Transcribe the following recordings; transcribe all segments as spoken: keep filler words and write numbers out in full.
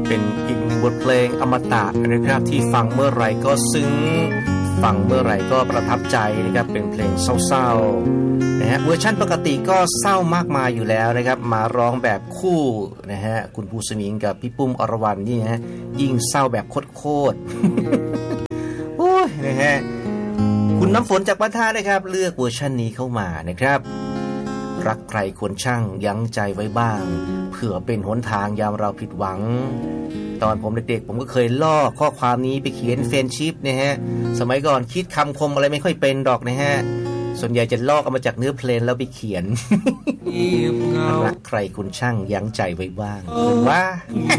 เป็นอีกหนึ่งบทเพลงอมตะนะครับที่ฟังเมื่อไหร่ก็ซึ้งฟังเมื่อไหร่ก็ประทับใจนะครับเป็นเพลงเศร้าๆนะฮะเวอร์ชันปกติก็เศร้ามากมายอยู่แล้วนะครับมาร้องแบบคู่นะฮะคุณภูสมิงกับพี่ปุ้มอรวรรณนี่ฮะยิ่งเศร้าแบบโคตรๆโอ้ยนะฮะคุณน้ำฝนจากบ้านท่านะครับเลือกเวอร์ชันนี้เข้ามานะครับรักใครควรช่างยั้งใจไว้บ้างเผื่อเป็นหนทางยามเราผิดหวังตอนผมเด็กๆผมก็เคยลอกข้อความนี้ไปเขียนเฟรนด์ชิพนะฮะสมัยก่อนคิดคำคมอะไรไม่ค่อยเป็นดอกนะฮะส่วนใหญ่จะลอกเอามาจากเนื้อเพลงแล้วไปเขียน รักใครคุณช่างยั้งใจไว้บ้างหรือว่า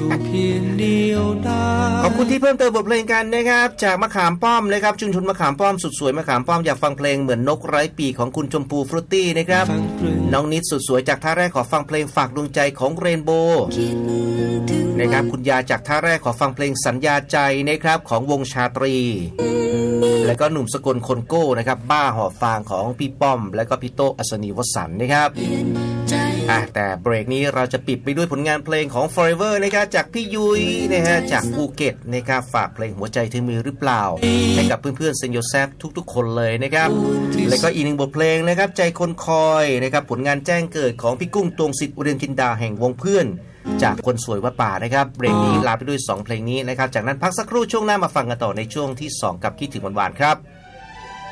ขอบคุณที่เพิ่มเติมบทเพลงกันนะครับจากมะขามป้อมนะครับชุมชนมะขามป้อมสุดสวยมะขามป้อมอยากฟังเพลงเหมือนนกไร้ปีกของคุณชมพูฟรุตตี้นะครับน้องนิดสุดสวยจากท่าแรกขอฟังเพลงฝากดวงใจของเรนโบว์นะครับคุณยาจากท่าแรกขอฟังเพลงสัญญาใจนะครับของวงชาตรีแล้วก็หนุ่มสกลคนโก้นะครับบ้าหอบฟางของพี่ป้อมและก็พี่โตอัศนีวสันต์นะครับอ่ะแต่เบรกนี้เราจะปิดไปด้วยผลงานเพลงของ Forever นะครับจากพี่ยุ้ยนะฮะจากภูเก็ตนะครับฝากเพลงหัวใจเธอมีหรือเปล่าให้กับเพื่อนๆเซนโยแซฟทุกๆคนเลยนะครับแล้วก็อีกหนึ่งบทเพลงนะครับใจคนคอยนะครับผลงานแจ้งเกิดของพี่กุ้งตวงสิทธิ์อุเรือนจินดาแห่งวงเพื่อนจากคนสวยวัดป่านะครับเบรกนี้ลาไปด้วยสองเพลงนี้นะครับจากนั้นพักสักครู่ช่วงหน้ามาฟังกันต่อในช่วงที่สองกับคิดถึงหวานๆครับ